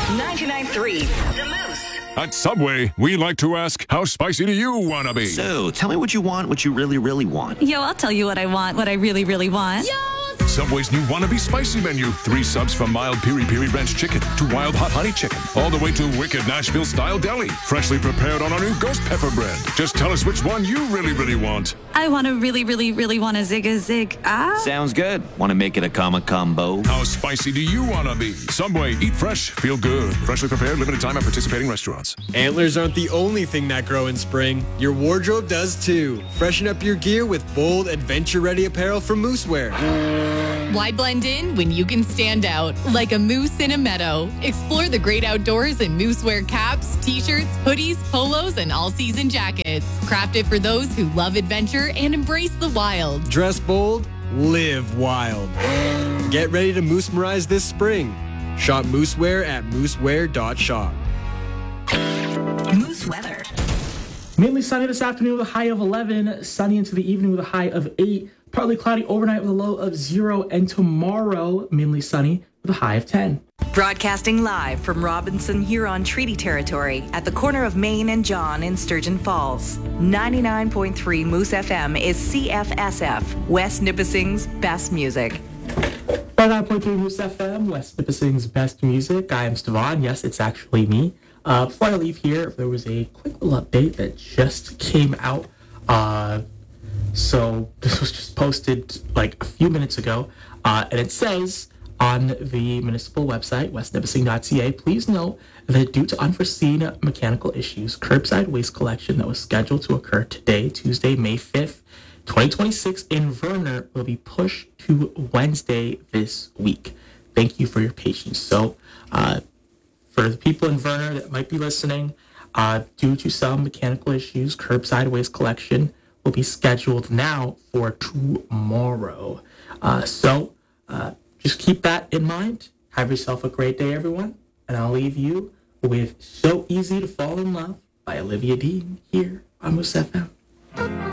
99.3 The Moose. At Subway, we like to ask, how spicy do you want to be? So, tell me what you want, what you really, really want. Yo, I'll tell you what I want, what I really, really want. Yo! Subway's new Wannabe Spicy menu. 3 subs from mild piri-piri ranch chicken to wild hot honey chicken. All the way to wicked Nashville-style deli. Freshly prepared on our new ghost pepper bread. Just tell us which one you really, really want. I want to really, really, really want a zig. Sounds good. Want to make it a combo? How spicy do you want to be? Subway, eat fresh, feel good. Freshly prepared, limited time at participating restaurants. Antlers aren't the only thing that grow in spring. Your wardrobe does too. Freshen up your gear with bold, adventure-ready apparel from Moosewear. Why blend in when you can stand out like a moose in a meadow? Explore the great outdoors in Moosewear caps, t-shirts, hoodies, polos, and all-season jackets. Crafted for those who love adventure and embrace the wild. Dress bold, live wild. Get ready to Moose-merize this spring. Shop Moosewear at moosewear.shop. Moose weather. Mainly sunny this afternoon with a high of 11. Sunny into the evening with a high of 8. Partly cloudy overnight with a low of 0. And tomorrow, mainly sunny with a high of 10. Broadcasting live from Robinson Huron Treaty Territory at the corner of Main and John in Sturgeon Falls. 99.3 Moose FM is CFSF, West Nipissing's best music. 99.3 Moose FM, West Nipissing's best music. I am Stevan. Yes, it's actually me. Before I leave here, there was a quick little update that just came out. So this was just posted like a few minutes ago. And it says on the municipal website, westnipissing.ca, please note that due to unforeseen mechanical issues, curbside waste collection that was scheduled to occur today, Tuesday, May 5th, 2026 in Verner will be pushed to Wednesday this week. Thank you for your patience. So, for the people in Verner that might be listening, due to some mechanical issues, curbside waste collection will be scheduled now for tomorrow. So just keep that in mind. Have yourself a great day, everyone. And I'll leave you with So Easy to Fall in Love by Olivia Dean here on Moose FM.